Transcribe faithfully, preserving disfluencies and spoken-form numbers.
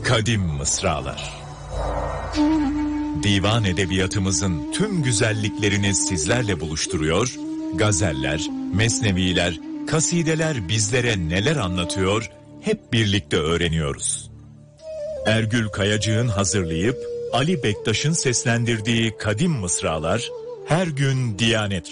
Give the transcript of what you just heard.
Kadim Mısralar. Divan edebiyatımızın tüm güzelliklerini sizlerle buluşturuyor, gazeller, mesneviler, kasideler bizlere neler anlatıyor, hep birlikte öğreniyoruz. Ergül Kayacık'ın hazırlayıp Ali Bektaş'ın seslendirdiği Kadim Mısralar her gün Diyanet